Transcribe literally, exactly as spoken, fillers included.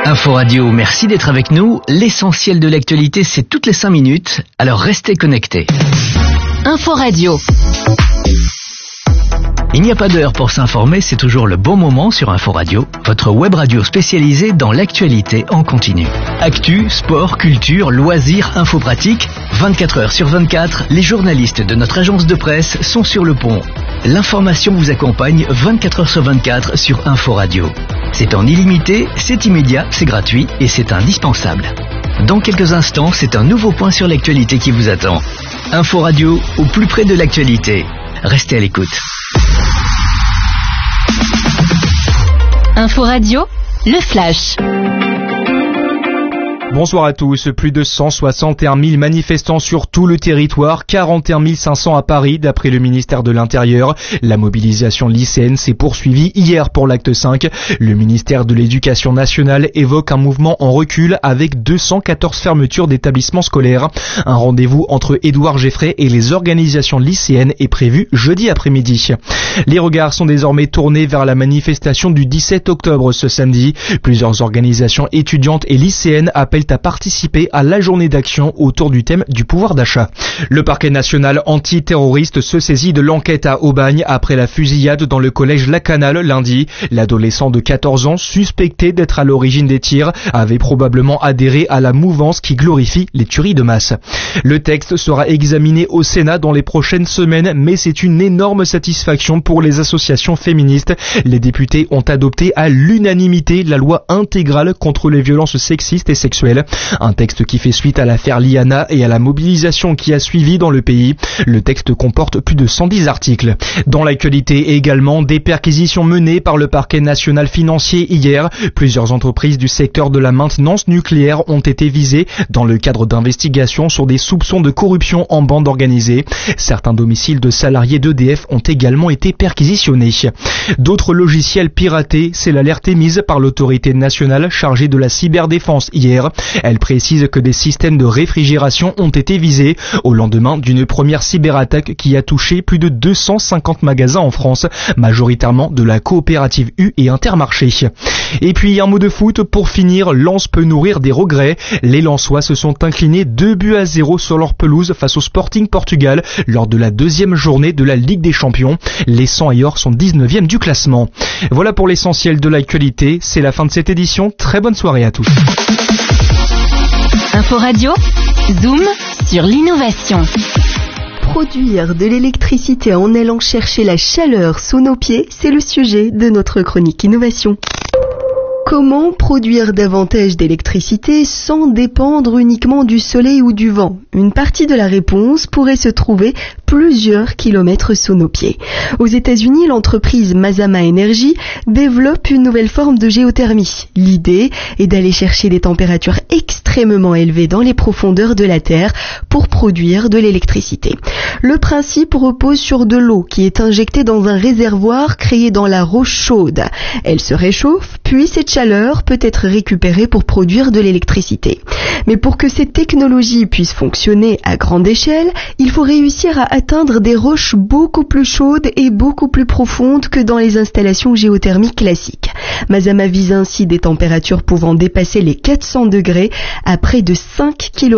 Info Radio, merci d'être avec nous. L'essentiel de l'actualité, c'est toutes les cinq minutes, alors restez connectés. Info Radio. Il n'y a pas d'heure pour s'informer, c'est toujours le bon moment sur Info Radio, votre web radio spécialisée dans l'actualité en continu. Actu, sport, culture, loisirs, info pratique, vingt-quatre heures sur vingt-quatre, les journalistes de notre agence de presse sont sur le pont. L'information vous accompagne vingt-quatre heures sur vingt-quatre sur Info Radio. C'est en illimité, c'est immédiat, c'est gratuit et c'est indispensable. Dans quelques instants, c'est un nouveau point sur l'actualité qui vous attend. Info Radio, au plus près de l'actualité. Restez à l'écoute. Info Radio, le flash. Bonsoir à tous. Plus de cent soixante et un mille manifestants sur tout le territoire, quarante et un mille cinq cents à Paris, d'après le ministère de l'Intérieur. La mobilisation lycéenne s'est poursuivie hier pour l'acte cinq. Le ministère de l'Éducation nationale évoque un mouvement en recul avec deux cent quatorze fermetures d'établissements scolaires. Un rendez-vous entre Édouard Geffray et les organisations lycéennes est prévu jeudi après-midi. Les regards sont désormais tournés vers la manifestation du dix-sept octobre ce samedi. Plusieurs organisations étudiantes et lycéennes appellent à participer à la journée d'action autour du thème du pouvoir d'achat. Le parquet national antiterroriste se saisit de l'enquête à Aubagne après la fusillade dans le collège Lacanal lundi. L'adolescent de quatorze ans, suspecté d'être à l'origine des tirs, avait probablement adhéré à la mouvance qui glorifie les tueries de masse. Le texte sera examiné au Sénat dans les prochaines semaines, mais c'est une énorme satisfaction pour les associations féministes. Les députés ont adopté à l'unanimité la loi intégrale contre les violences sexistes et sexuelles. Un texte qui fait suite à l'affaire Liana et à la mobilisation qui a suivi dans le pays. Le texte comporte plus de cent dix articles. Dans l'actualité également, des perquisitions menées par le parquet national financier hier. Plusieurs entreprises du secteur de la maintenance nucléaire ont été visées dans le cadre d'investigations sur des soupçons de corruption en bande organisée. Certains domiciles de salariés d'E D F ont également été perquisitionnés. D'autres logiciels piratés, c'est l'alerte émise par l'autorité nationale chargée de la cyberdéfense hier. Elle précise que des systèmes de réfrigération ont été visés au lendemain d'une première cyberattaque qui a touché plus de deux cent cinquante magasins en France, majoritairement de la coopérative U et Intermarché. Et puis un mot de foot pour finir, Lens peut nourrir des regrets. Les Lensois se sont inclinés deux buts à zéro sur leur pelouse face au Sporting Portugal lors de la deuxième journée de la Ligue des Champions. Les cent et or sont dix-neuvième du classement. Voilà pour l'essentiel de l'actualité, c'est la fin de cette édition. Très bonne soirée à tous. Info Radio, Zoom sur l'innovation. Produire de l'électricité en allant chercher la chaleur sous nos pieds, c'est le sujet de notre chronique innovation. Comment produire davantage d'électricité sans dépendre uniquement du soleil ou du vent ? Une partie de la réponse pourrait se trouver plusieurs kilomètres sous nos pieds. Aux États-Unis, l'entreprise Mazama Energy développe une nouvelle forme de géothermie. L'idée est d'aller chercher des températures extrêmement élevées dans les profondeurs de la Terre pour produire de l'électricité. Le principe repose sur de l'eau qui est injectée dans un réservoir créé dans la roche chaude. Elle se réchauffe, puis cette chaleur peut être récupérée pour produire de l'électricité. Mais pour que cette technologie puisse fonctionner à grande échelle, il faut réussir à atteindre des roches beaucoup plus chaudes et beaucoup plus profondes que dans les installations géothermiques classiques. Mazama vise ainsi des températures pouvant dépasser les quatre cents degrés à près de cinq kilomètres.